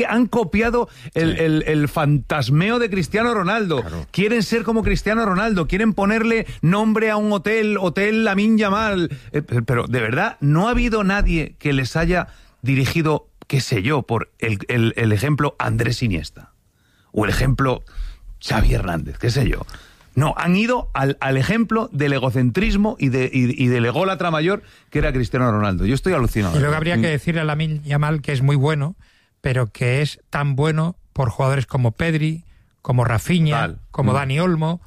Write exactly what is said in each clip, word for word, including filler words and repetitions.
Han copiado el, sí. el, el fantasmeo de Cristiano Ronaldo. Claro. Quieren ser como Cristiano Ronaldo, quieren ponerle nombre a un hotel, Hotel Lamine Yamal. Eh, pero de verdad, no ha habido nadie que les haya dirigido, qué sé yo, por el, el, el ejemplo Andrés Iniesta. O el ejemplo Xavi Hernández, qué sé yo. No, han ido al, al ejemplo del egocentrismo y, de, y, y del ególatra mayor que era Cristiano Ronaldo. Yo estoy alucinado. Y luego habría que decirle a Lamine Yamal que es muy bueno, pero que es tan bueno por jugadores como Pedri, como Rafinha, Tal. como mm. Dani Olmo,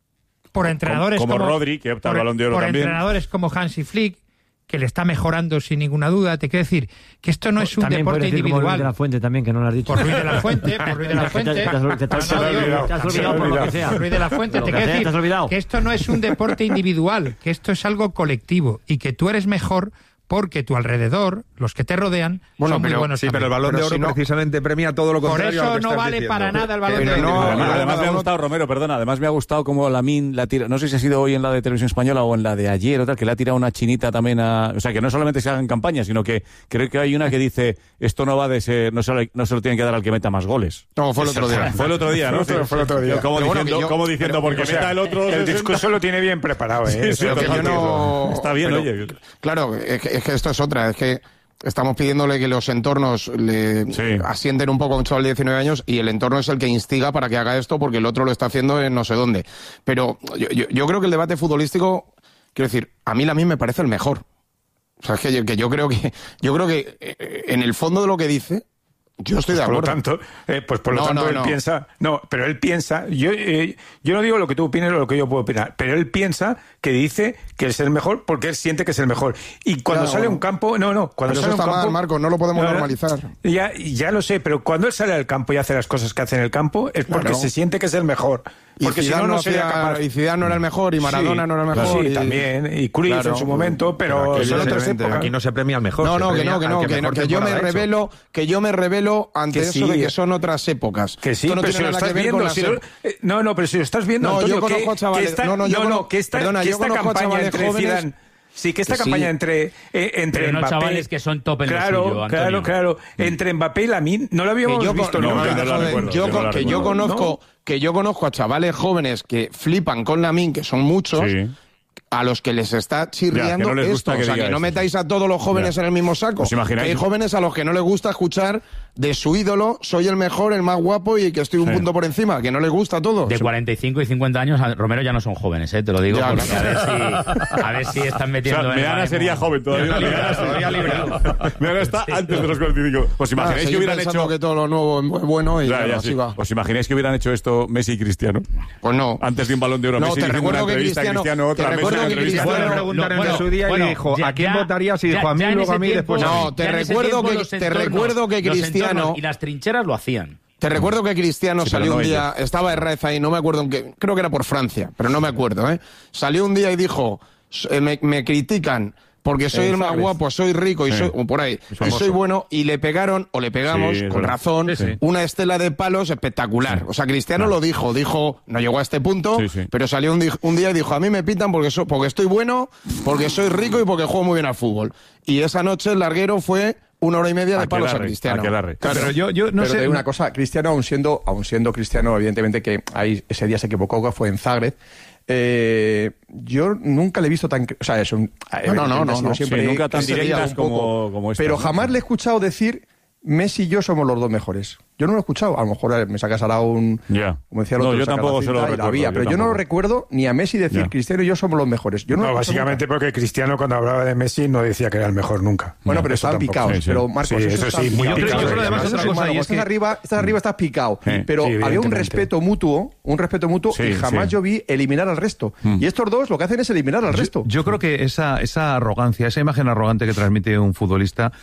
por entrenadores como, como, como Rodri, que opta al Balón de Oro por también. entrenadores como Hansi Flick, que le está mejorando sin ninguna duda. Te quiero decir que esto no es un también deporte individual. Luis de la Fuente también, que no lo has dicho. Por Luis de la Fuente, por Luis de la Fuente. Te, te, te, te, te has olvidado, te has olvidado por lo que sea. Por Luis de la Fuente, te quiero decir que esto no es un deporte individual, que esto es algo colectivo y que tú eres mejor porque tu alrededor, los que te rodean, bueno, son pero, muy buenos sí, también. pero el Balón de Oro si no, precisamente premia todo lo contrario. Por eso a lo que no vale diciendo. para nada el Balón pero de Oro. No, además, además me ha gustado, Romero, perdona, además me ha gustado como Lamine la tira, no sé si ha sido hoy en la de Televisión Española o en la de ayer o tal, que le ha tirado una chinita también a... O sea, que no solamente se hagan campañas, sino que creo que hay una que dice, esto no va de ser, no se lo, no se lo tienen que dar al que meta más goles. No, fue el otro día. Fue el otro día, ¿no? Fue el otro día. Como pero diciendo, bueno, yo, como diciendo pero, porque o sea, meta el otro... El discurso lo tiene bien preparado, ¿eh? Sí, sí, pero que yo no... Está bien, pero, oye. Claro, es que, es que esto es otra, es que estamos pidiéndole que los entornos le sí. asienten un poco a un chaval de diecinueve años y el entorno es el que instiga para que haga esto porque el otro lo está haciendo en no sé dónde. Pero yo, yo, yo creo que el debate futbolístico, quiero decir, a mí Lamine me parece el mejor. O sea, es que yo, que yo creo que yo creo que eh, en el fondo de lo que dice, yo estoy pues de acuerdo. Por lo tanto, eh, pues por lo no, tanto no, él no. piensa... No, pero él piensa... Yo eh, yo no digo lo que tú opines o lo que yo puedo opinar, pero él piensa que dice que es el mejor porque él siente que es el mejor. Y cuando claro, sale a un campo... No, no, cuando pero sale eso a un está campo... mal, Marco, no lo podemos no, normalizar. Ya, ya lo sé, pero cuando él sale al campo y hace las cosas que hace en el campo es porque claro. se siente que es el mejor. Porque y si no, no sería hacía, capaz. Y Zidane no era el mejor, y Maradona sí, no era el mejor. Sí, y... también. Y Cruyff claro, en su momento, pero, pero son otras épocas. Aquí no se premia al mejor. No, no, que no, que no, que, que, no, que yo me revelo, que yo me revelo ante que eso sí, de que son otras épocas. Que sí, Esto no pero tiene si lo nada estás que ver viendo, con la si lo, eh, no, no, pero si lo estás viendo, no, Antonio, yo conozco que, a chavales, que esta, no, no, yo no, conozco, no, que esta, perdona, que yo esta conozco a campaña chavales entre jóvenes, Zidane, sí, que esta que campaña sí. entre eh, entre pero no Mbappé, chavales que son top en claro, lo suyo, Antonio. claro, claro, entre Mbappé y Lamine no lo habíamos que yo, visto no, nunca. no, no, joder, yo, yo que yo conozco, ¿no? que yo conozco a chavales jóvenes que flipan con Lamine, que son muchos. Sí. A los que les está chirriando ya, no les esto, que o sea, que no esto. metáis a todos los jóvenes ya. en el mismo saco. ¿Os imagináis? Que hay jóvenes a los que no les gusta escuchar de su ídolo, soy el mejor, el más guapo y que estoy un sí. punto por encima, que no les gusta a todos. De cuarenta y cinco y cincuenta años, Romero ya no son jóvenes, ¿eh? Te lo digo, ya, porque a ver si a ver si están metiendo... O sea, Meana sería joven todavía. Todavía librado. Meana está sí. antes de los cuarenta y cinco. ¿Os imagináis ah, que hubieran hecho... que todo lo nuevo es bueno y ya, ya, así sí. va. ¿Os imagináis que hubieran hecho esto Messi y Cristiano? Pues no. Antes de un Balón de Oro, no, Messi te diciendo una que entrevista, Cristiano, Cristiano otra, te Messi una entrevista. Preguntaron bueno, en su día bueno, y dijo ya, ¿a quién ya, votarías? Y dijo a mí, luego a mí, tiempo, después no, te recuerdo que te recuerdo que Cristiano y las trincheras lo hacían. Te recuerdo que Cristiano sí, salió no un día, ellos. estaba Herrez ahí, no me acuerdo en qué, creo que era por Francia, pero no me acuerdo, ¿eh? Salió un día y dijo, me, me critican porque soy eh, el más ¿sabes? guapo, soy rico y sí. soy, o por ahí, y soy bueno, y le pegaron, o le pegamos, sí, con razón, sí, sí. una estela de palos espectacular. Sí. O sea, Cristiano claro. lo dijo, dijo, no llegó a este punto, sí, sí. pero salió un, di un día y dijo, a mí me pitan porque, so porque estoy bueno, porque soy rico y porque juego muy bien al fútbol. Y esa noche el larguero fue una hora y media de a palos a Cristiano. A claro, pero yo, yo no pero sé... te digo una cosa, Cristiano, aun siendo, aun siendo Cristiano, evidentemente que ahí ese día se equivocó, que fue en Zagreb, Eh, yo nunca le he visto tan... O sea, es un... No, no, no, no, no. Siempre sí, nunca tan directas como, como esta. Pero ¿no? jamás le he escuchado decir Messi y yo somos los dos mejores. Yo no lo he escuchado. A lo mejor me sacas ahora un... Yeah. Como decía el otro, no, yo tampoco se lo recuerdo. Había, yo pero tampoco. yo no lo recuerdo ni a Messi decir yeah. Cristiano y yo somos los mejores. Yo no, no básicamente nunca. Porque Cristiano cuando hablaba de Messi no decía que era el mejor nunca. Bueno, no, pero estaban picados. Sí, sí. Pero Marcos, sí, eso, eso sí, muy yo creo, yo creo además otra cosa cuando es estás que... arriba, estás arriba estás picado. Sí, pero sí, había un respeto mutuo, un respeto mutuo sí, y jamás sí. yo vi eliminar al resto. Mm. Y estos dos lo que hacen es eliminar al yo, resto. Yo creo que esa, esa arrogancia, esa imagen arrogante que transmite un futbolista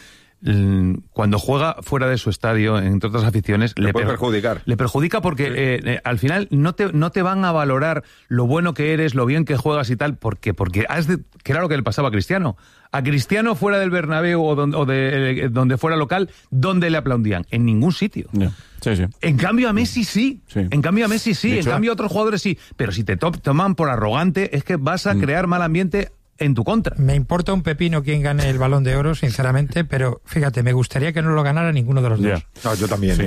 cuando juega fuera de su estadio, entre otras aficiones, le, le puede per perjudicar. Le perjudica porque sí. eh, eh, al final no te, no te van a valorar lo bueno que eres, lo bien que juegas y tal, porque, porque has de, que era lo que le pasaba a Cristiano. A Cristiano fuera del Bernabéu o, donde, o de eh, donde fuera local, ¿dónde le aplaudían? En ningún sitio. Yeah. Sí, sí. En cambio a Messi sí. sí. En cambio a Messi sí. En cambio a otros jugadores sí. Pero si te to toman por arrogante, es que vas a mm. crear mal ambiente en tu contra. Me importa un pepino quién gane el Balón de Oro, sinceramente, pero fíjate, me gustaría que no lo ganara ninguno de los dos. No, yo también. Sí.